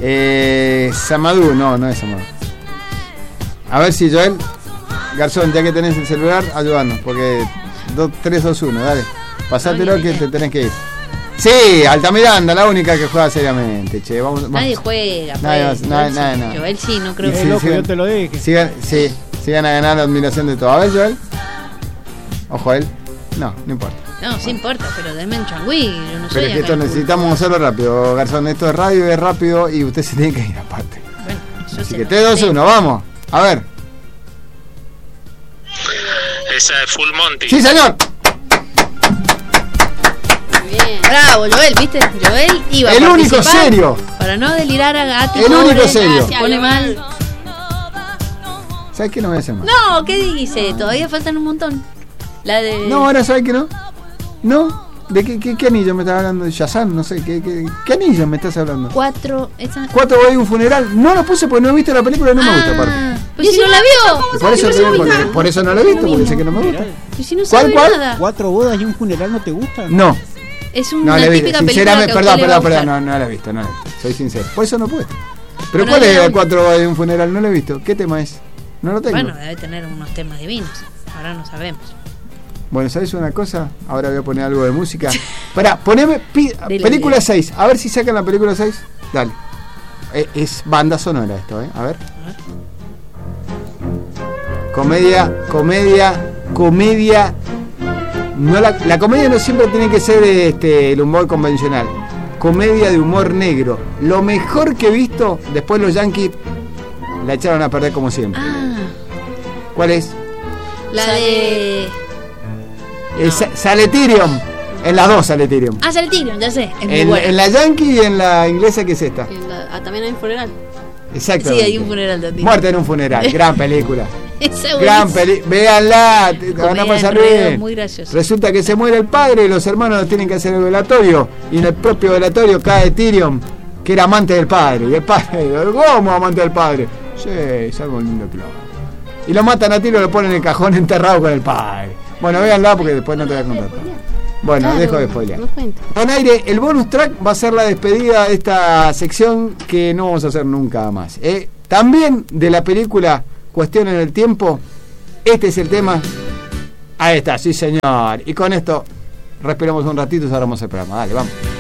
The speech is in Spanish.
Samadú, no es Samadú. A ver si Joel, Garzón, ya que tenés el celular, ayúdanos, porque 3, 2, 1, dale. Pasátelo que te tenés que ir. Sí, Altamiranda, la única que juega seriamente, che. Vamos. Nadie juega, Nadie. Joel sí, no creo que... Es loco, yo te lo dije. Sigan a ganar la admiración de todo. A ver, Joel. O Joel. No importa. No, sí importa, pero denme un changüí, yo no sé. Pero es que esto necesitamos hacerlo rápido, Garzón. Esto es radio, es rápido y usted se tiene que ir aparte. Bueno, yo así sé. que 3, 2, 1, vamos. A ver. Esa es Full Monty. ¡Sí, señor! Bien. Bravo, Joel, ¿viste? Joel iba a el único participar serio. Para no delirar a Gati. El único serio. Se pone mal. ¿Sabes qué? No voy a hacer más. No, ¿qué dice? Todavía faltan un montón. La de... No, ahora ¿sabes que no? ¿No? ¿De qué anillo me estás hablando? ¿De Shazam? No sé, ¿qué anillo me estás hablando? 4... esa... 4 voy a un funeral. No lo puse porque no he visto la película y no me gusta aparte. Pues si no la vio. Por eso no la he visto, porque sé que no me gusta. Pues si no sabe nada. 4 bodas y un funeral no te gustan. No. Es una típica película que perdón, no la he visto. Soy sincero. Por eso no puedo. Pero ¿cuál es el 4 bodas y un funeral? No lo he visto. ¿Qué tema es? No lo tengo. Bueno, debe tener unos temas divinos. Ahora no sabemos. Bueno, ¿sabes una cosa? Ahora voy a poner algo de música. Pará, poneme película 6. A ver si sacan la película 6. Dale. Es banda sonora esto, ¿eh? A ver. Comedia. No, la comedia no siempre tiene que ser el humor convencional. Comedia de humor negro. Lo mejor que he visto, después los Yankees la echaron a perder como siempre. ¿Cuál es? La de... Sale Tyrion. En las dos sale Tyrion. Sale Tyrion, ya sé. En la Yankee y en la inglesa, ¿qué es esta? También hay un funeral. Exacto. Sí, hay un funeral también. Muerte en un funeral. Gran película. Gran película. Véanla, te van a pasar bien. Muy gracioso. Resulta que se muere el padre y los hermanos tienen que hacer el velatorio. Y en el propio velatorio cae Tyrion, que era amante del padre. Y el padre, ¿cómo amante del padre? Sí, es algo lindo que lo haga. Y lo matan a Tyrion y lo ponen en el cajón enterrado con el padre. Bueno, véanla porque después no te voy a contar. Bueno, claro, dejo de spoilear. Con aire, el bonus track va a ser la despedida de esta sección que no vamos a hacer nunca más. También de la película Cuestión en el Tiempo, este es el tema. Ahí está, sí señor. Y con esto respiramos un ratito y cerramos el programa. Dale, vamos.